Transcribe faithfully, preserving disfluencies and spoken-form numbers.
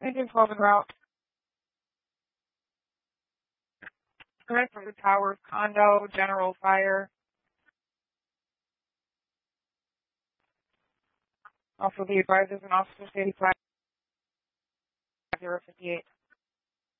Engine twelve en route. Correct for the Towers condo, general fire. Also be advised there's an officer eighty-five zero fifty-eight.